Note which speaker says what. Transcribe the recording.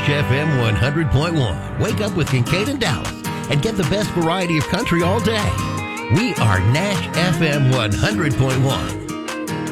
Speaker 1: Nash FM 100.1. Wake up with Kincaid and Dallas and get the best variety of country all day. We are Nash FM 100.1.